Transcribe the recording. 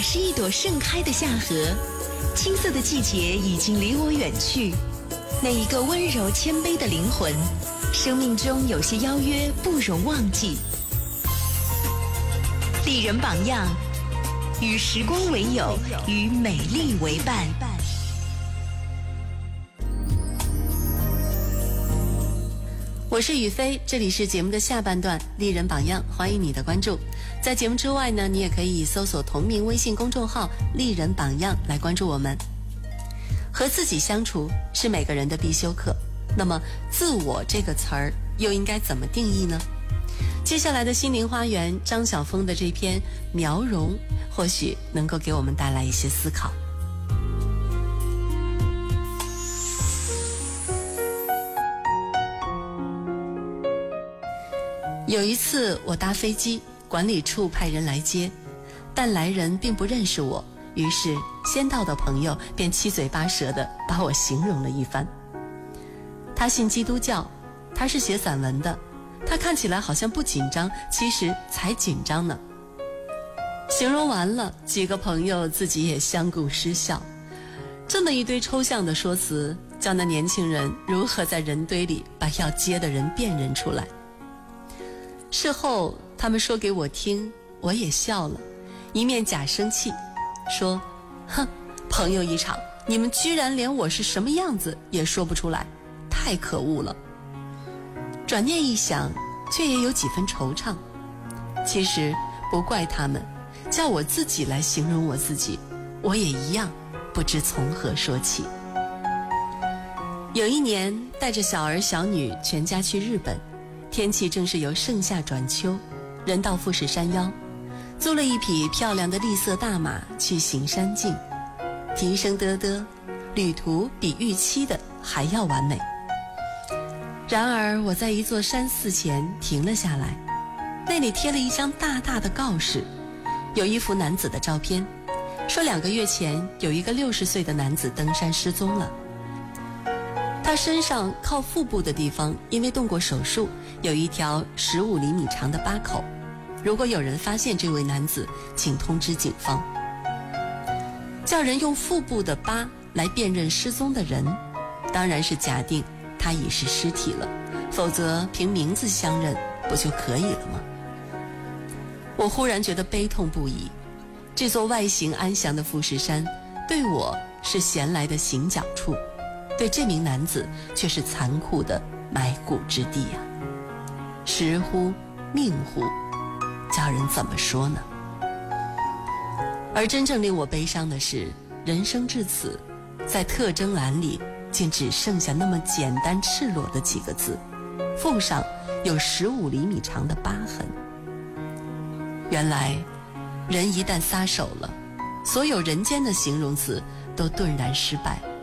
是一朵盛开的夏荷，青涩的季节已经离我远去。那一个温柔谦卑的灵魂，生命中有些邀约不容忘记。丽人榜样，与时光为友，与美丽为伴。 我是雨飞，这里是节目的下半段丽人榜样，欢迎你的关注。在节目之外呢，你也可以搜索同名微信公众号丽人榜样来关注我们。和自己相处是每个人的必修课，那么自我这个词儿又应该怎么定义呢？接下来的心灵花园张晓峰的这篇描容或许能够给我们带来一些思考。有一次我搭飞机，管理处派人来接，但来人并不认识我，于是先到的朋友便七嘴八舌地把我形容了一番。他信基督教，他是写散文的，他看起来好像不紧张，其实才紧张呢。形容完了，几个朋友自己也相顾失笑。这么一堆抽象的说辞，叫那年轻人如何在人堆里把要接的人辨认出来？事后他们说给我听，我也笑了，一面假生气，说：哼，朋友一场，你们居然连我是什么样子也说不出来，太可恶了。转念一想，却也有几分惆怅。其实不怪他们，叫我自己来形容我自己，我也一样不知从何说起。有一年带着小儿小女全家去日本，天气正是由盛夏转秋，人到富士山腰，租了一匹漂亮的栗色大马去行山径，蹄声嘚嘚，旅途比预期的还要完美。然而我在一座山寺前停了下来，那里贴了一张大大的告示，有一幅男子的照片，说2个月前有一个60岁的男子登山失踪了。他身上靠腹部的地方因为动过手术，有一条15厘米长的疤口，如果有人发现这位男子，请通知警方。叫人用腹部的疤来辨认失踪的人，当然是假定他已是尸体了，否则凭名字相认不就可以了吗？我忽然觉得悲痛不已，这座外形安详的富士山对我是闲来的行脚处，对这名男子却是残酷的埋骨之地啊！时乎命乎，叫人怎么说呢？而真正令我悲伤的是，人生至此，在特征栏里竟只剩下那么简单赤裸的几个字，腹上有15厘米长的疤痕。原来人一旦撒手了，所有人间的形容词都顿然失败。